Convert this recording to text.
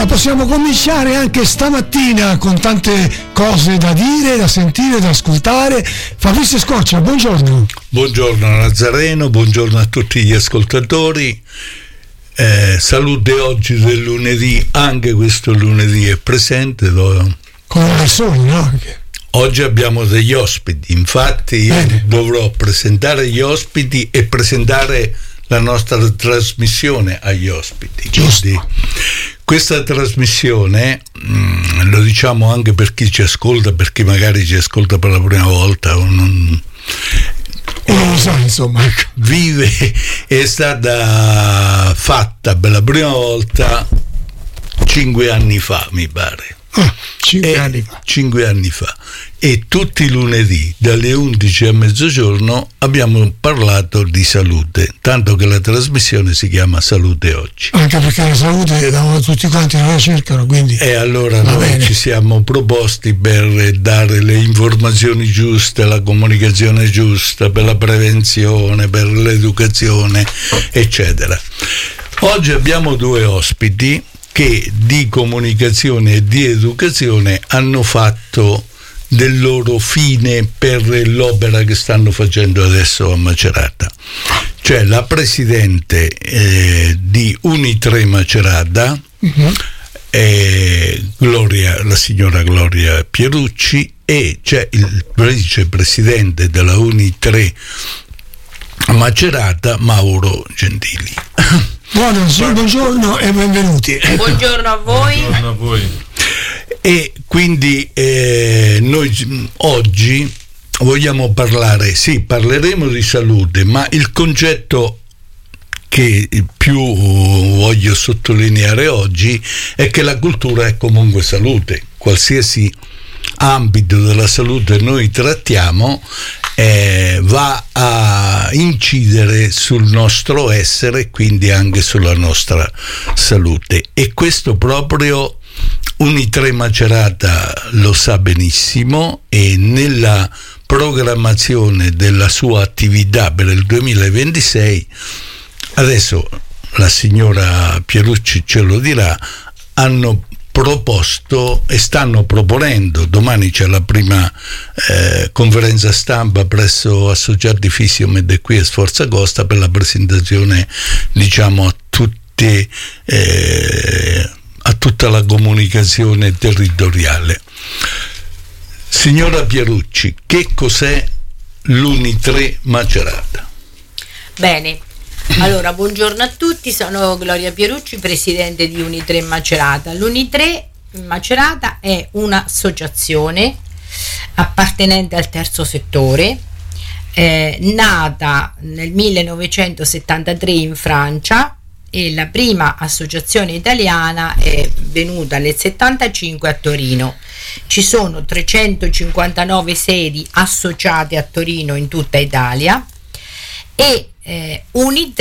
possiamo cominciare anche stamattina con tante cose da dire, da sentire, da ascoltare. Fabrizio Scoccia, buongiorno. Buongiorno Nazareno, buongiorno a tutti gli ascoltatori. Salute oggi del lunedì, anche questo lunedì è presente. Con le persone, no? Oggi abbiamo degli ospiti, infatti io dovrò presentare gli ospiti e presentare la nostra trasmissione agli ospiti. Quindi, questa trasmissione, lo diciamo anche per chi ci ascolta, per chi magari ci ascolta per la prima volta o non lo sa, insomma, è stata fatta per la prima volta 5 anni fa, mi pare. 5 anni fa, e tutti i lunedì dalle 11 a mezzogiorno abbiamo parlato di salute, tanto che la trasmissione si chiama Salute Oggi, anche perché la salute tutti quanti la cercano, quindi e allora noi ci siamo proposti per dare le informazioni giuste, la comunicazione giusta, per la prevenzione, per l'educazione, eccetera. Oggi abbiamo 2 ospiti che di comunicazione e di educazione hanno fatto del loro fine per l'opera che stanno facendo adesso a Macerata. Cioè la presidente di Uni3 Macerata, la signora Gloria Pierucci, e c'è il vicepresidente della Uni3 Macerata, Mauro Gentili. Buongiorno e benvenuti. Buongiorno a voi. Buongiorno a voi. E quindi noi oggi vogliamo parleremo di salute, ma il concetto che più voglio sottolineare oggi è che la cultura è comunque salute. Qualsiasi ambito della salute noi trattiamo va a incidere sul nostro essere, quindi anche sulla nostra salute, e questo proprio Uni3 Macerata lo sa benissimo, e nella programmazione della sua attività per il 2026, adesso la signora Pierucci ce lo dirà, hanno proposto e stanno proponendo, domani c'è la prima conferenza stampa presso Associati Fisiomed qui a Sforzacosta per la presentazione, diciamo, a tutta la comunicazione territoriale. Signora Pierucci, che cos'è l'Uni3 Macerata? Bene, allora buongiorno a tutti, sono Gloria Pierucci, presidente di Uni3 Macerata. L'Uni3 Macerata è un'associazione appartenente al terzo settore, nata nel 1973 in Francia, e la prima associazione italiana è venuta nel 75 a Torino. Ci sono 359 sedi associate a Torino in tutta Italia, e Uni3